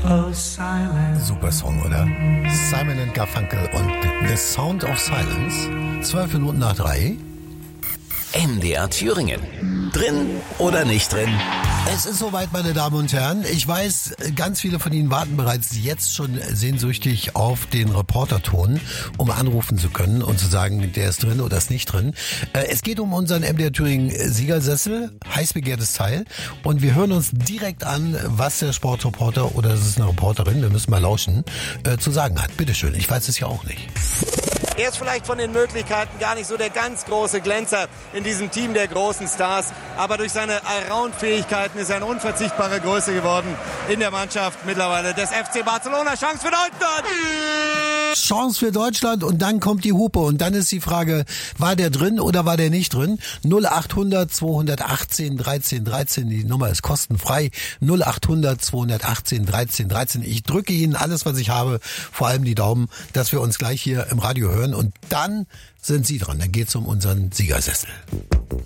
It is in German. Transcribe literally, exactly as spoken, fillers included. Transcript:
Super Song, oder? Simon and Garfunkel und The Sound of Silence. Zwölf Minuten nach drei. M D R Thüringen. Drin oder nicht drin? Es ist soweit, meine Damen und Herren. Ich weiß, ganz viele von Ihnen warten bereits jetzt schon sehnsüchtig auf den Reporterton, um anrufen zu können und zu sagen, der ist drin oder ist nicht drin. Es geht um unseren M D R Thüringen Siegersessel, heiß begehrtes Teil. Und wir hören uns direkt an, was der Sportreporter, oder es ist eine Reporterin, wir müssen mal lauschen, zu sagen hat. Bitteschön, ich weiß es ja auch nicht. Er ist vielleicht von den Möglichkeiten gar nicht so der ganz große Glänzer in diesem Team der großen Stars, aber durch seine Allround-Fähigkeiten ist er eine unverzichtbare Größe geworden in der Mannschaft mittlerweile des F C Barcelona. Chance für Deutschland! Chance für Deutschland, und dann kommt die Hupe und dann ist die Frage, war der drin oder war der nicht drin? null acht hundert zweihundertachtzehn dreizehn dreizehn, die Nummer ist kostenfrei. null acht hundert zweihundertachtzehn dreizehn dreizehn. Ich drücke Ihnen alles, was ich habe, vor allem die Daumen, dass wir uns gleich hier im Radio hören, und dann sind Sie dran. Dann geht's um unseren Siegersessel.